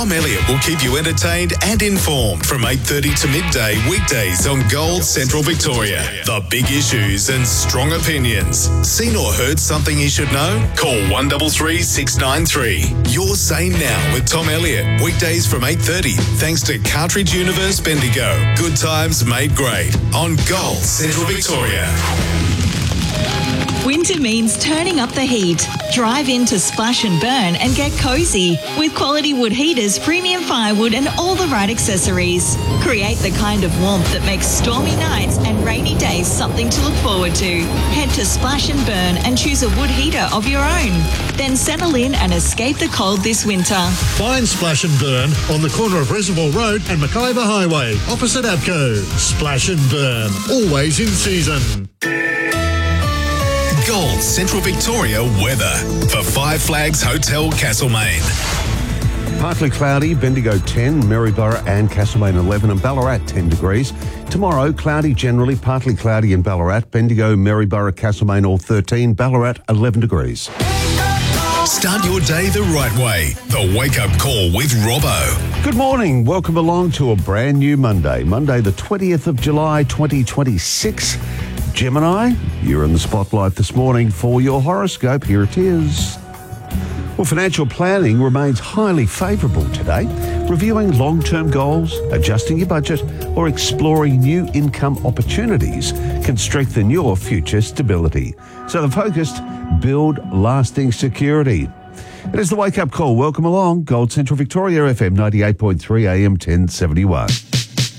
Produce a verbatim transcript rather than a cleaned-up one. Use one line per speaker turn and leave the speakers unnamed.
Tom Elliott will keep you entertained and informed from eight thirty to midday weekdays on Gold Central Victoria. The big issues and strong opinions. Seen or heard something you should know? Call one three three, six nine three. Your Say Now with Tom Elliott. Weekdays from eight thirty. Thanks to Cartridge Universe Bendigo. Good times made great on Gold Central Victoria.
Winter means turning up the heat. Drive into Splash and Burn and get cozy with quality wood heaters, premium firewood and all the right accessories. Create the kind of warmth that makes stormy nights and rainy days something to look forward to. Head to Splash and Burn and choose a wood heater of your own. Then settle in and escape the cold this winter.
Find Splash and Burn on the corner of Reservoir Road and Mackayba Highway, opposite Abco. Splash and Burn, always in season.
Gold Central Victoria weather for Five Flags Hotel Castlemaine.
Partly cloudy, Bendigo ten, Maryborough and Castlemaine eleven and Ballarat ten degrees. Tomorrow, cloudy generally, partly cloudy in Ballarat, Bendigo, Maryborough, Castlemaine all thirteen, Ballarat eleven degrees.
Start your day the right way. The Wake Up Call with Robbo.
Good morning. Welcome along to a brand new Monday. Monday the twentieth of July twenty twenty-six. Gemini, you're in the spotlight this morning for your horoscope. Here it is. Well, financial planning remains highly favourable today. Reviewing long-term goals, adjusting your budget, or exploring new income opportunities can strengthen your future stability. So the focus, build lasting security. It is the Wake Up Call. Welcome along. Gold Central Victoria F M ninety-eight point three A M ten seventy-one.